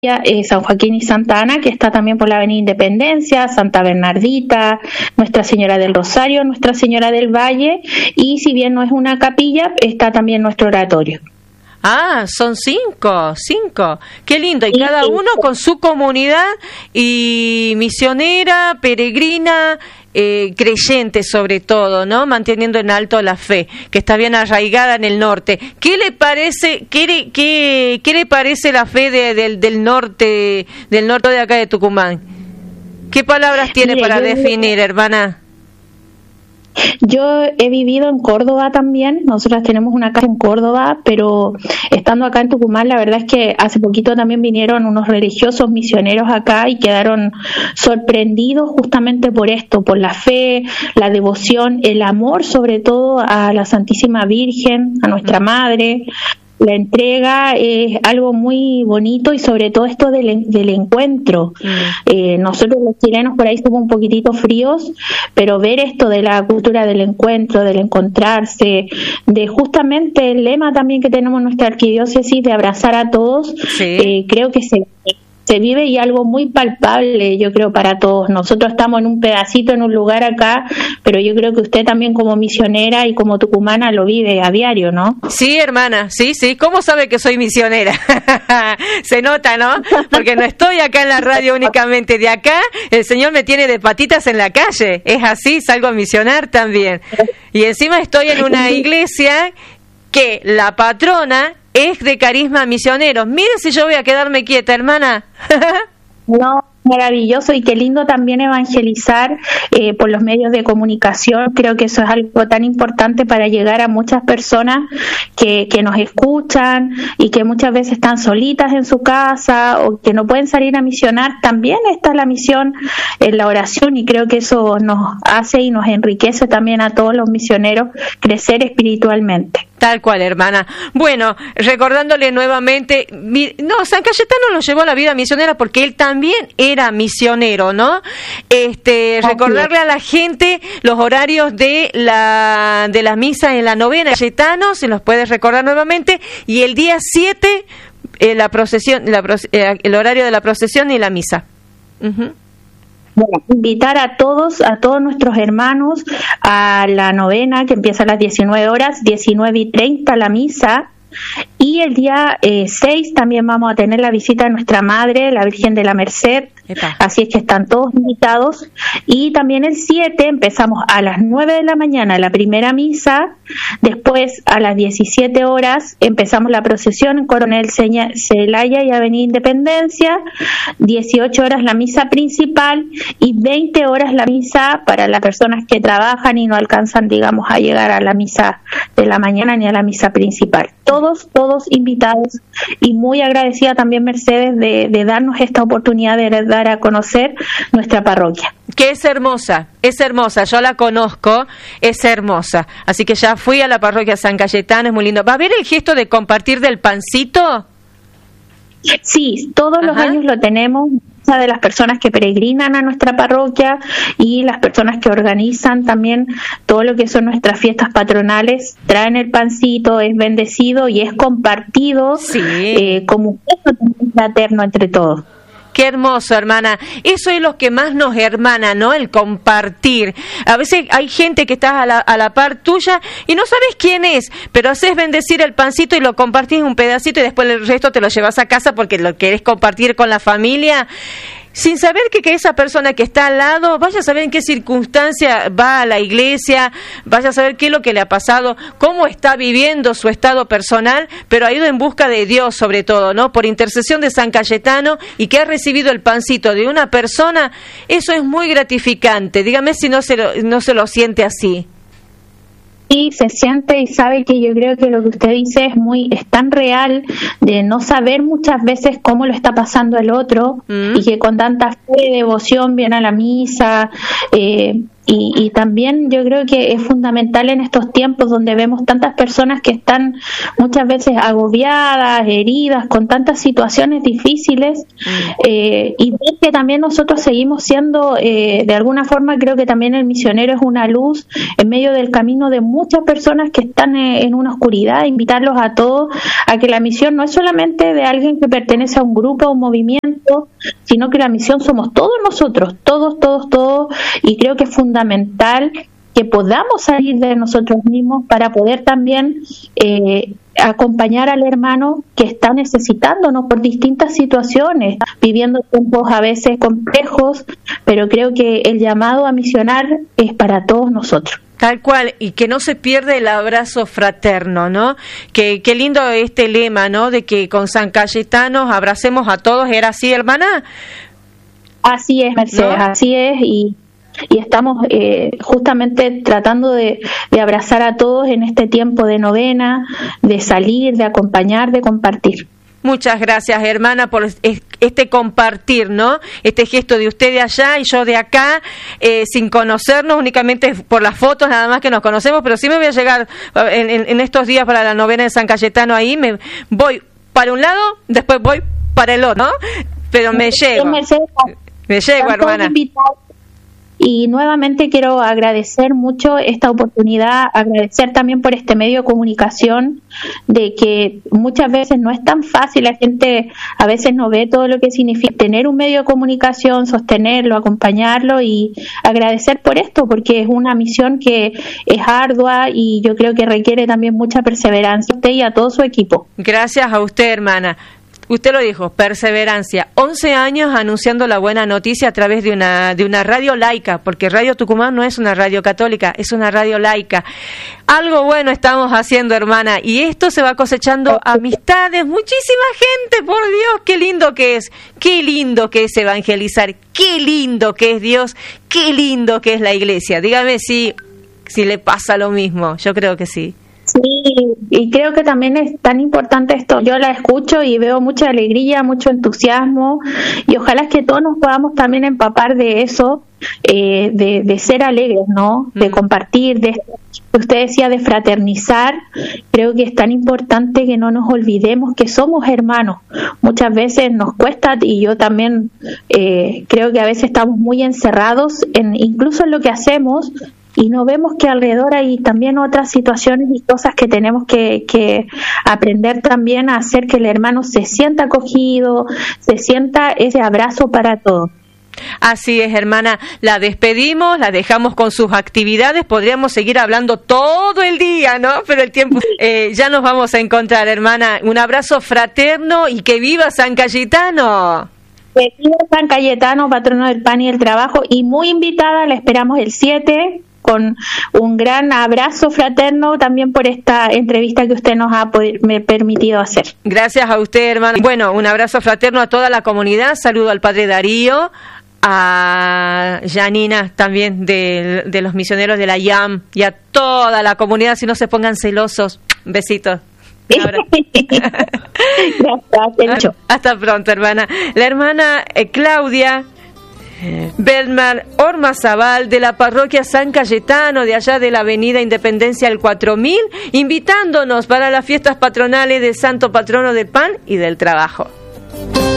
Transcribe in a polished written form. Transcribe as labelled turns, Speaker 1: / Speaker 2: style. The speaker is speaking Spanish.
Speaker 1: San Joaquín y Santa Ana, que está también por la Avenida Independencia, Santa Bernardita, Nuestra Señora del Rosario, Nuestra Señora del Valle, y si bien no es una capilla, está también nuestro oratorio.
Speaker 2: Ah, son cinco. Qué lindo. Y cada uno con su comunidad y misionera, peregrina, creyente sobre todo, ¿no? Manteniendo en alto la fe, que está bien arraigada en el norte. ¿Qué le parece, qué le parece la fe del norte de acá de Tucumán? ¿Qué palabras tiene para definir, hermana?
Speaker 1: Yo he vivido en Córdoba también, nosotras tenemos una casa en Córdoba, pero estando acá en Tucumán, la verdad es que hace poquito también vinieron unos religiosos misioneros acá y quedaron sorprendidos justamente por esto, por la fe, la devoción, el amor sobre todo a la Santísima Virgen, a nuestra Madre. La entrega es algo muy bonito y sobre todo esto del encuentro. Nosotros los chilenos por ahí somos un poquitito fríos, pero ver esto de la cultura del encuentro, del encontrarse, de justamente el lema también que tenemos en nuestra arquidiócesis de abrazar a todos, sí. Creo que se vive y algo muy palpable, yo creo, para todos. Nosotros estamos en un pedacito, en un lugar acá, pero yo creo que usted también como misionera y como tucumana lo vive a diario, ¿no?
Speaker 2: Sí, hermana, sí. ¿Cómo sabe que soy misionera? Se nota, ¿no? Porque no estoy acá en la radio únicamente. De acá, el Señor me tiene de patitas en la calle. Es así, salgo a misionar también. Y encima estoy en una iglesia que la patrona es de Carisma Misioneros. Mire si yo voy a quedarme quieta, hermana.
Speaker 1: No, maravilloso, y qué lindo también evangelizar por los medios de comunicación. Creo que eso es algo tan importante para llegar a muchas personas que nos escuchan y que muchas veces están solitas en su casa o que no pueden salir a misionar. También está la misión en la oración, y creo que eso nos hace y nos enriquece también a todos los misioneros crecer espiritualmente.
Speaker 2: Tal cual, hermana. Bueno, recordándole nuevamente, San Cayetano lo llevó a la vida misionera porque él también era misionero, ¿no? Recordarle a la gente los horarios de la misa en la novena de Cayetano, se los puedes recordar nuevamente, y el día 7 la procesión, el horario de la procesión y la misa. Uh-huh.
Speaker 1: Bueno, invitar a todos nuestros hermanos a la novena que empieza a las 19 horas, 19:30 la misa, y el día 6 también vamos a tener la visita de nuestra Madre, la Virgen de la Merced. Epa. Así es que están todos invitados. Y también el 7 empezamos a las 9 de la mañana la primera misa, después a las 17 horas empezamos la procesión en Coronel Celaya y Avenida Independencia, 18 horas la misa principal y 20 horas la misa para las personas que trabajan y no alcanzan, digamos, a llegar a la misa de la mañana ni a la misa principal. Todos invitados, y muy agradecida también Mercedes de darnos esta oportunidad de dar a conocer nuestra parroquia.
Speaker 2: Que es hermosa, yo la conozco, es hermosa. Así que ya fui a la parroquia San Cayetano, es muy lindo. ¿Va a haber el gesto de compartir del pancito?
Speaker 1: Sí, todos los años lo tenemos. De las personas que peregrinan a nuestra parroquia y las personas que organizan también todo lo que son nuestras fiestas patronales, traen el pancito, es bendecido y es compartido, sí. Como un gesto fraterno entre todos.
Speaker 2: Qué hermoso, hermana. Eso es lo que más nos hermana, ¿no? El compartir. A veces hay gente que está a la par tuya y no sabes quién es, pero haces bendecir el pancito y lo compartís un pedacito y después el resto te lo llevas a casa porque lo querés compartir con la familia. Sin saber que esa persona que está al lado, vaya a saber en qué circunstancia va a la iglesia, vaya a saber qué es lo que le ha pasado, cómo está viviendo su estado personal, pero ha ido en busca de Dios sobre todo, ¿no? Por intercesión de San Cayetano, y que ha recibido el pancito de una persona, eso es muy gratificante. Dígame si no se lo siente así.
Speaker 1: Sí, se siente, y sabe que yo creo que lo que usted dice es tan real, de no saber muchas veces cómo lo está pasando el otro, y que con tanta fe y devoción viene a la misa, Y también yo creo que es fundamental en estos tiempos donde vemos tantas personas que están muchas veces agobiadas, heridas, con tantas situaciones difíciles, y ver que también nosotros seguimos siendo, de alguna forma creo que también el misionero es una luz en medio del camino de muchas personas que están en una oscuridad, invitarlos a todos a que la misión no es solamente de alguien que pertenece a un grupo, a un movimiento, sino que la misión somos todos nosotros, todos, y creo que es fundamental que podamos salir de nosotros mismos para poder también acompañar al hermano que está necesitándonos por distintas situaciones, viviendo tiempos a veces complejos, pero creo que el llamado a misionar es para todos nosotros.
Speaker 2: Tal cual, y que no se pierde el abrazo fraterno, ¿no? Qué lindo este lema, ¿no? De que con San Cayetano abracemos a todos. ¿Era así, hermana?
Speaker 1: Así es, Mercedes, ¿no? Así es, y estamos justamente tratando de abrazar a todos en este tiempo de novena, de salir, de acompañar, de compartir.
Speaker 2: Muchas gracias, hermana, por este compartir, ¿no? Este gesto de usted de allá y yo de acá, sin conocernos, únicamente por las fotos, nada más que nos conocemos, pero sí me voy a llegar en estos días para la novena de San Cayetano ahí, me voy para un lado, después voy para el otro, ¿no? Pero me llego. Me llego, hermana.
Speaker 1: Y nuevamente quiero agradecer mucho esta oportunidad, agradecer también por este medio de comunicación, de que muchas veces no es tan fácil, la gente a veces no ve todo lo que significa tener un medio de comunicación, sostenerlo, acompañarlo, y agradecer por esto, porque es una misión que es ardua y yo creo que requiere también mucha perseverancia a usted y a todo su equipo.
Speaker 2: Gracias a usted, hermana. Usted lo dijo, perseverancia. 11 años anunciando la buena noticia a través de una radio laica, porque Radio Tucumán no es una radio católica, es una radio laica. Algo bueno estamos haciendo, hermana, y esto se va cosechando amistades, muchísima gente, por Dios, qué lindo que es evangelizar, qué lindo que es Dios, qué lindo que es la iglesia. Dígame si le pasa lo mismo, yo creo que sí.
Speaker 1: Sí, y creo que también es tan importante esto. Yo la escucho y veo mucha alegría, mucho entusiasmo, y ojalá que todos nos podamos también empapar de eso, de ser alegres, ¿no? De compartir, de usted decía, de fraternizar. Creo que es tan importante que no nos olvidemos que somos hermanos. Muchas veces nos cuesta, y yo también creo que a veces estamos muy encerrados incluso en lo que hacemos, y no vemos que alrededor hay también otras situaciones y cosas que tenemos que aprender también a hacer que el hermano se sienta acogido, se sienta ese abrazo para todos.
Speaker 2: Así es, hermana, la despedimos, la dejamos con sus actividades, podríamos seguir hablando todo el día, ¿no? Pero el tiempo, ya nos vamos a encontrar, hermana. Un abrazo fraterno y que viva San Cayetano.
Speaker 1: Que viva San Cayetano, patrono del pan y el trabajo, y muy invitada, la esperamos el 7, con un gran abrazo fraterno también por esta entrevista que usted nos ha permitido hacer.
Speaker 2: Gracias a usted, hermano. Bueno, un abrazo fraterno a toda la comunidad, saludo al padre Darío, a Janina también de los misioneros de la IAM, y a toda la comunidad, si no se pongan celosos. Besitos. Gracias. Hasta pronto, hermana. La hermana Claudia Belmar Ormazabal, de la parroquia San Cayetano, de allá de la avenida Independencia al 4000, invitándonos para las fiestas patronales del Santo Patrono del Pan y del Trabajo.